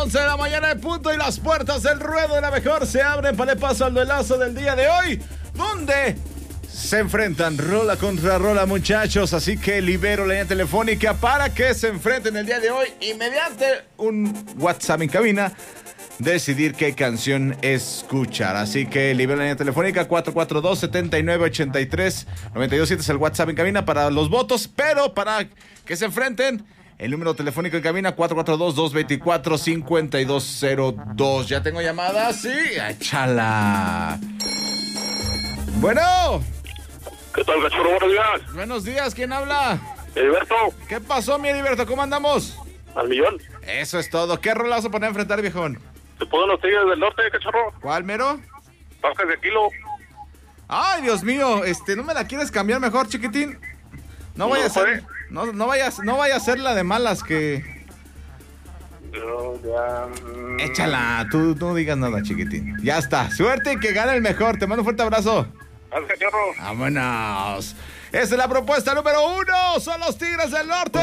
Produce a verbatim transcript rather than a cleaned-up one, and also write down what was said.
once de la mañana de punto y las puertas del ruedo de la mejor se abren para el paso al duelazo del día de hoy, donde se enfrentan rola contra rola, muchachos. Así que libero la línea telefónica para que se enfrenten el día de hoy y mediante un WhatsApp en cabina decidir qué canción escuchar. Así que libero la línea telefónica cuatro cuatro dos, siete nueve ocho tres, nueve dos siete es el WhatsApp en cabina para los votos, pero para que se enfrenten, el número telefónico en cabina cuatro cuatro dos, dos dos cuatro, cinco dos cero dos. Ya tengo llamada, sí, échala. Bueno. ¿Qué tal, cachorro? Buenos días. Buenos días, ¿quién habla? Heriberto. ¿Qué pasó, mi Heriberto? ¿Cómo andamos? Al millón. Eso es todo. ¿Qué rola vas a poner a enfrentar, viejón? ¿Te puedo los Tigres del Norte, cachorro? ¿Cuál, mero? Pascas de kilo. Ay, Dios mío, este, ¿no me la quieres cambiar mejor, chiquitín? No vaya No a ser, puede. no, no vayas, no vaya a ser la de malas que... Yo ya... mm, Échala, tú no digas nada, chiquitín. Ya está, suerte y que gane el mejor. Te mando un fuerte abrazo. Al cachorro. Vámonos. Esa es la propuesta número uno. Son los Tigres del Norte.